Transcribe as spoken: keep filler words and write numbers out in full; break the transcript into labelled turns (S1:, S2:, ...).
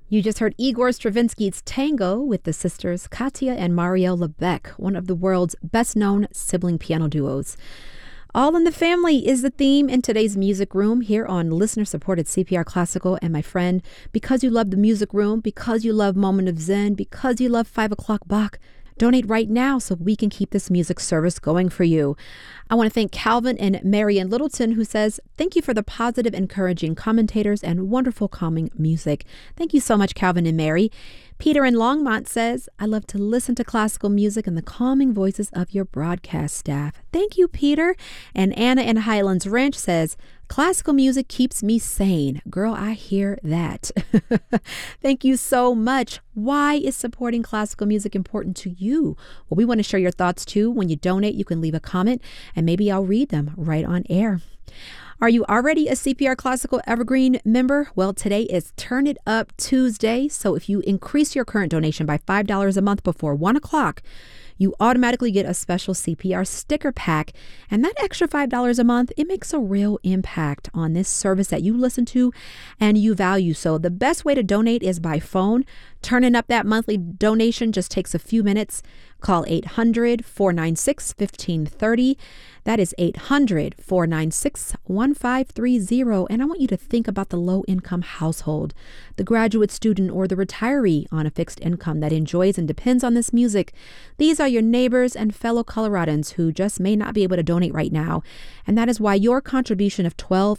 S1: You just heard Igor Stravinsky's Tango with the sisters Katya and Marielle Lebec, one of the world's best-known sibling piano duos. All in the Family is the theme in today's Music Room here on listener-supported C P R Classical. And my friend, because you love the Music Room, because you love Moment of Zen, because you love five o'clock Bach, donate right now so we can keep this music service going for you. I want to thank Calvin and Marian Littleton, who says, thank you for the positive, encouraging commentators and wonderful calming music. Thank you so much, Calvin and Mary. Peter in Longmont says, I love to listen to classical music and the calming voices of your broadcast staff. Thank you, Peter. And Anna in Highlands Ranch says, classical music keeps me sane. Girl, I hear that. Thank you so much. Why is supporting classical music important to you? Well, we want to share your thoughts too. When you donate, you can leave a comment and maybe I'll read them right on air. Are you already a C P R Classical Evergreen member? Well, today is Turn It Up Tuesday. So if you increase your current donation by five dollars a month before one o'clock, you automatically get a special C P R sticker pack. And that extra five dollars a month, it makes a real impact on this service that you listen to and you value. So the best way to donate is by phone. Turning up that monthly donation just takes a few minutes. Call eight hundred, four nine six, one five three zero. That is eight hundred, four nine six, one five three zero. And I want you to think about the low-income household, the graduate student or the retiree on a fixed income that enjoys and depends on this music. These are your neighbors and fellow Coloradans who just may not be able to donate right now. And that is why your contribution of twelve